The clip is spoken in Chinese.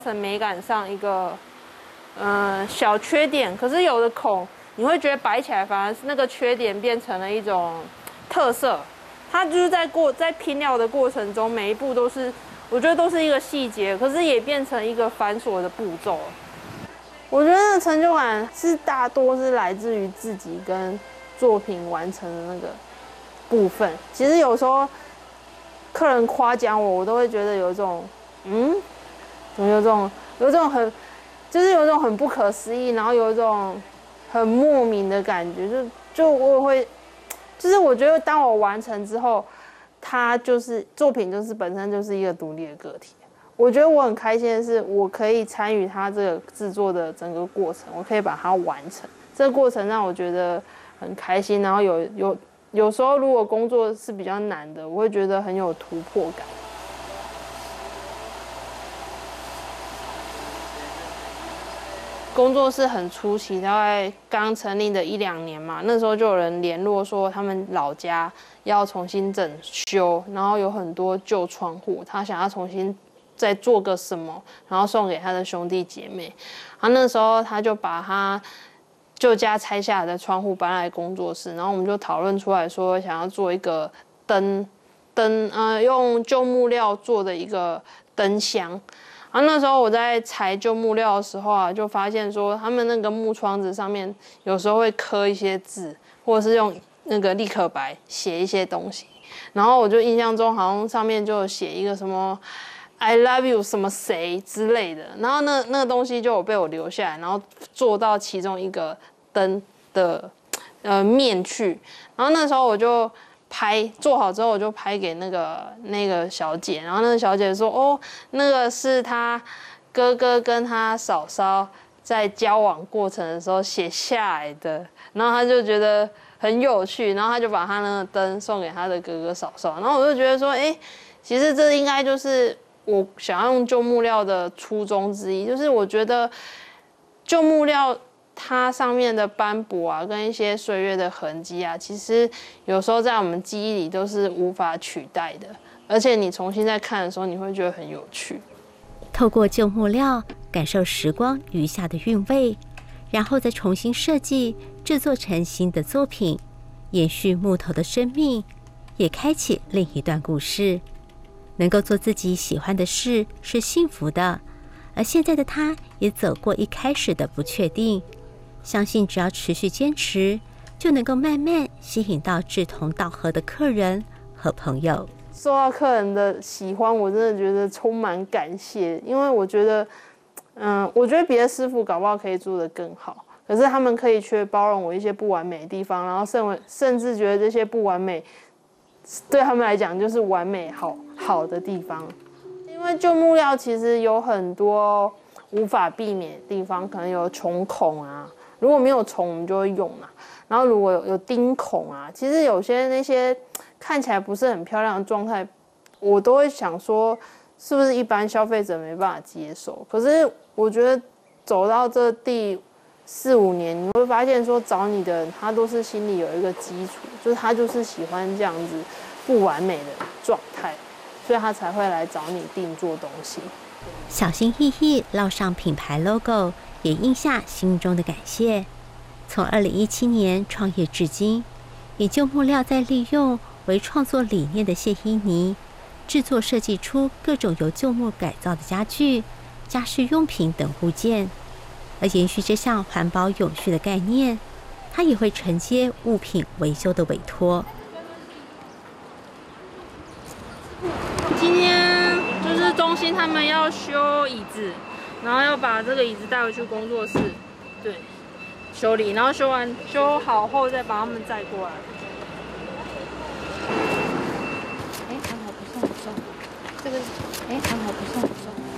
成美感上一个小缺点。可是有的孔你会觉得摆起来反而是那个缺点变成了一种特色。它就是在拼料的过程中，每一步都是我觉得都是一个细节，可是也变成一个繁琐的步骤。我觉得成就感是大多是来自于自己跟作品完成的那个部分。其实有时候客人夸奖我都会觉得有一种怎么有这种很就是有一种很不可思议，然后有一种很莫名的感觉，就我也会，就是我觉得当我完成之后，它就是作品就是本身就是一个独立的个体。我觉得我很开心的是，我可以参与它这个制作的整个过程，我可以把它完成。这个过程让我觉得很开心，然后有时候如果工作是比较难的，我会觉得很有突破感。工作室很初期，大概刚成立的1-2年嘛，那时候就有人联络说他们老家要重新整修，然后有很多旧窗户，他想要重新再做个什么，然后送给他的兄弟姐妹。那时候他就把他旧家拆下来的窗户搬来工作室，然后我们就讨论出来说想要做一个用旧木料做的一个灯箱。那时候我在裁旧木料的时候啊，就发现说他们那个木窗子上面有时候会刻一些字，或者是用那个立可白写一些东西。然后我就印象中好像上面就有写一个什么 I love you 什么谁之类的，然后那个东西就有被我留下来，然后做到其中一个灯的面去。然后那时候我就做好之后，我就拍给那个小姐，然后那个小姐说：“哦，那个是她哥哥跟她嫂嫂在交往过程的时候写下来的。”然后她就觉得很有趣，然后她就把她那个灯送给她的哥哥嫂嫂。然后我就觉得说：“其实这应该就是我想要用旧木料的初衷之一，就是我觉得旧木料。”它上面的斑驳啊，跟一些岁月的痕迹啊，其实有时候在我们记忆里都是无法取代的，而且你重新再看的时候，你会觉得很有趣。 透过旧木料感受时光余下的韵味，然后再重新设计制作成新的作品，延续木头的生命，也开启另一段故事。能够做自己喜欢的事是幸福的，而现在的他也走过一开始的不确定。相信只要持续坚持，就能够慢慢吸引到志同道合的客人和朋友。 受到客人的喜欢，我真的觉得充满感谢，因为我觉得，我觉得别的师傅搞不好可以做得更好，可是他们可以去包容我一些不完美的地方，然后甚至觉得这些不完美对他们来讲就是完美好的地方。因为旧木料其实有很多无法避免的地方，可能有虫孔啊。如果没有虫，我们就会用嘛。然后如果有钉孔啊，其实有些那些看起来不是很漂亮的状态，我都会想说，是不是一般消费者没办法接受？可是我觉得走到这第4-5年，你会发现说找你的人，他都是心里有一个基础，就是他就是喜欢这样子不完美的状态，所以他才会来找你定做东西。 小心翼翼烙上品牌 logo。也印下心中的感谢。从2017年创业至今，以旧木料再利用为创作理念的谢依妮，制作设计出各种由旧木改造的家具、家饰用品等物件。而延续这项环保永续的概念，她也会承接物品维修的委托。 今天就是中心他们要修椅子。然后要把这个椅子带回去工作室，对，修理，然后修好后再把他们载过来。 还好不是很重，这个还好不是很重。